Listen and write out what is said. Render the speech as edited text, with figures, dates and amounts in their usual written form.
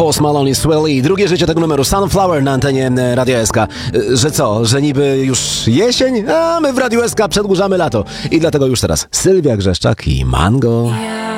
Post Malone i Swelly. Drugie życie tego numeru Sunflower na antenie Radio SK. Że co? Że niby już jesień? A my w Radio SK przedłużamy lato. I dlatego już teraz Sylwia Grzeszczak i Mango.